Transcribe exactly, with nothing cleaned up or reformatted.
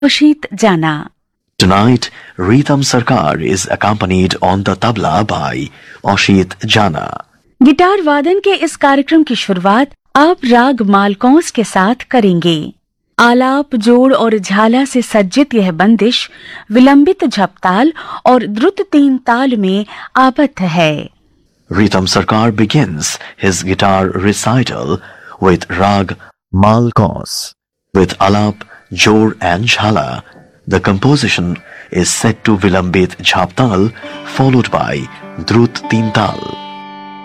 Oshit Jana. Tonight, Ritam Sarkar is accompanied on the tabla by Oshit Jana. Guitar वादन के इस कार्यक्रम की शुरुआत आप राग मालकौंस के साथ करेंगे। आलाप, जोड़ और झाला से सज्जित यह बंदिश विलंबित झपताल और द्रुत तीन ताल में आबद्ध है। Ritam Sarkar begins his guitar recital with Rag Malkauns. With Alap, Jor and Jhala, the composition is set to Vilambit Jhaptal followed by Drut Tintal.